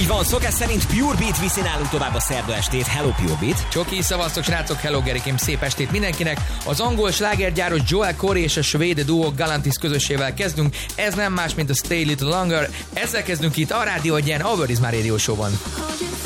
Így van, szokás szerint Pure Beat viszi nálunk tovább a szerda estét. Hello Pure Beat. Csoki, szavaztok srácok, hello Gerikém, szép estét mindenkinek. Az angol slágergyáros Joel Corey és a svéd duo Galantis közössével kezdünk. Ez nem más, mint a Stay Little Longer. Ezzel kezdünk itt a Rádió Egyen, a Word is My Radio Show-ban.